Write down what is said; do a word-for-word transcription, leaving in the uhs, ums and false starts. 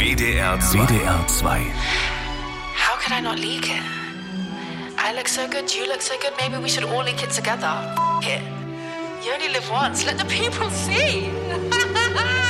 W D R zwei. W D R zwei. How could I not leak it? I look so good, you look so good, maybe we should all leak it together. F it. You only live once, let the people see.